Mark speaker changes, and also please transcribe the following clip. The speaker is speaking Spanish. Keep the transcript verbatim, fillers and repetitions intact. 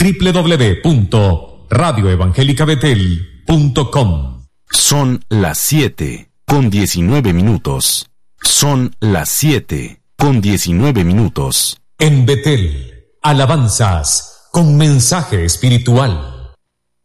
Speaker 1: doble u doble u doble u punto radio evangélica betel punto com.
Speaker 2: Son las siete con diecinueve minutos. Son las siete con diecinueve minutos.
Speaker 1: En Betel, alabanzas con mensaje espiritual.